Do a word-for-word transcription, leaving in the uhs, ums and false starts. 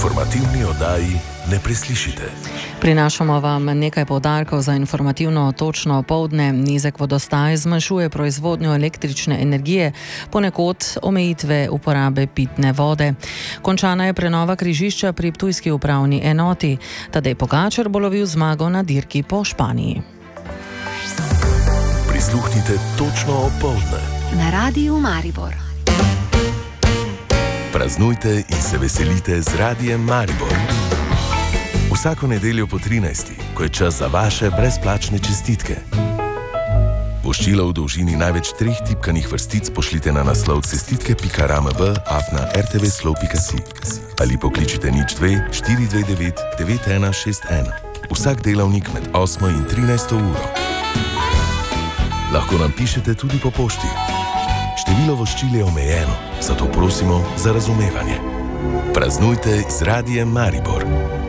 informativni oddaji ne preslišite. Prinašamo vam nekaj poudarkov za informativno točno opoldne. Nizek vodostaj zmanjšuje proizvodnjo električne energije, ponekod omejitve uporabe pitne vode. Končana je prenova križišča pri ptujski upravni enoti. Tadej Pogačar bo lovil zmago na dirki po Španiji. Prisluhnite točno opoldne na Radiu Maribor. Praznujte in se veselite z Radijem Maribor. Vsako nedeljo po trinajsti, ko je čas za vaše brezplačne čestitke. Voščilo v dolžini največ treh tipkanih vrstic pošljite na naslov čestitke pika ramb afna rtvslov pika si ali pokličite nič dve štiri dve devet devet ena šest ena. Vsak delavnik med osmo in trinajsto uro. Lahko nam pišete tudi po pošti. Število voščil je omejeno, zato prosimo za razumevanje. Praznujte z Radijem Maribor.